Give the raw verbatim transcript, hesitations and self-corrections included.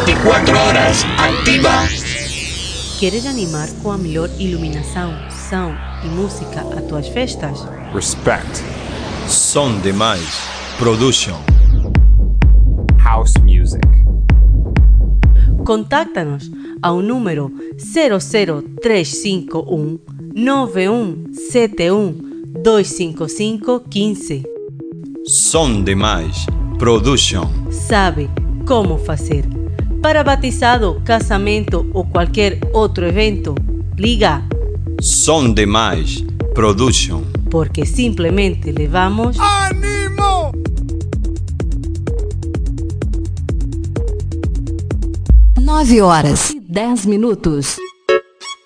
vinte e quatro horas ativa. Queres animar com a melhor iluminação, som e música a tuas festas? Respect. Som Demais Production. House music. Contacta-nos ao número zero zero três cinco um nove um sete um dois cinco cinco um cinco. Som Demais Production. Sabe como fazer. Para batizado, casamento ou qualquer outro evento, liga Som Demais Production. porque simplesmente levamos ¡Ánimo! Nove horas e dez minutos.